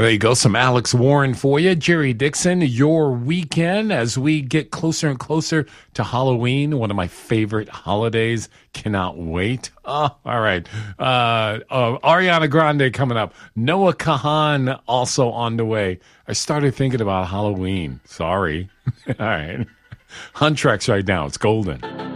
There you go. Some Alex Warren for you. Jerry Dixon, your weekend as we get closer and closer to Halloween, one of my favorite holidays. Cannot wait. Oh, all right. Ariana Grande coming up. Noah Kahan also on the way. I started thinking about Halloween. Sorry. All right. Huntrix right now. It's golden.